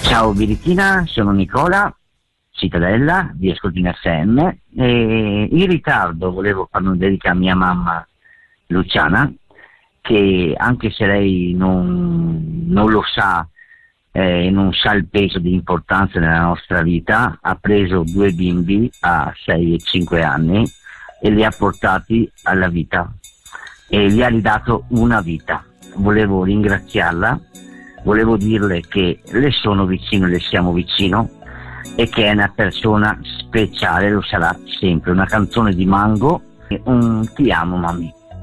Ciao Birichina, sono Nicola Cittadella di Ascoltina FM e in ritardo volevo fare una dedica a mia mamma Luciana, che anche se lei non lo sa e non sa il peso di importanza nella nostra vita, ha preso 2 bimbi a 6 e 5 anni e li ha portati alla vita e gli ha ridato una vita. Volevo ringraziarla, volevo dirle che le sono vicino, le siamo vicino e che è una persona speciale, lo sarà sempre. Una canzone di Mango, un ti amo mami.